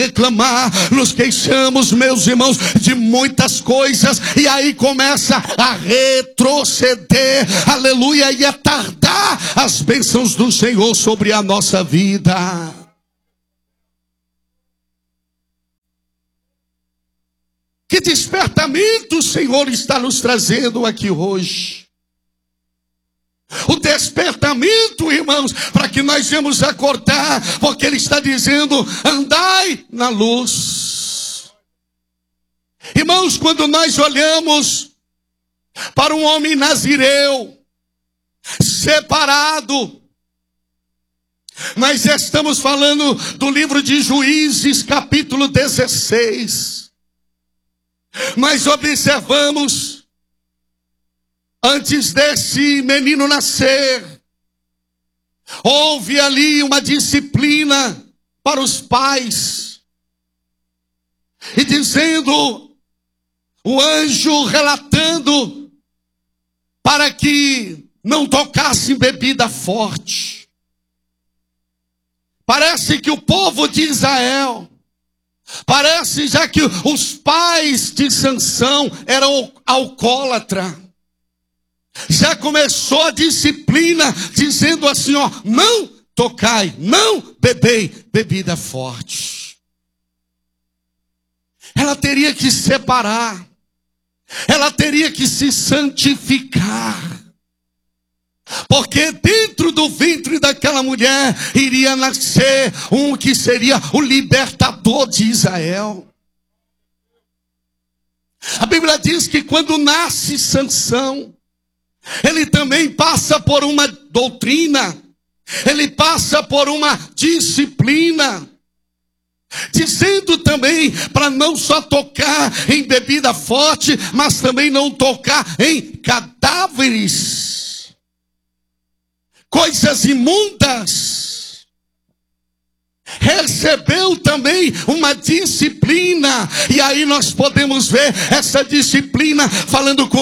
reclamar, nos queixamos, meus irmãos, de muitas coisas, e aí começa a retroceder, aleluia, e a tardar as bênçãos do Senhor sobre a nossa vida. Que despertamento o Senhor está nos trazendo aqui hoje. O despertamento, irmãos, para que nós venhamos acordar, porque Ele está dizendo, andai na luz. Irmãos, quando nós olhamos para um homem nazireu, separado, nós estamos falando do livro de Juízes, capítulo 16. Nós observamos, antes desse menino nascer, houve ali uma disciplina para os pais. E dizendo, o anjo relatando, para que não tocasse bebida forte. Parece que o povo de Israel, parece já que os pais de Sansão eram alcoólatras. Já começou a disciplina, dizendo assim, ó, não tocai, não bebei bebida forte. Ela teria que separar, ela teria que se santificar, porque dentro do ventre daquela mulher iria nascer um que seria o libertador de Israel. A Bíblia diz que quando nasce Sansão, ele também passa por uma doutrina, ele passa por uma disciplina, dizendo também para não só tocar em bebida forte, mas também não tocar em cadáveres, coisas imundas. Recebeu também uma disciplina, e aí nós podemos ver essa disciplina falando com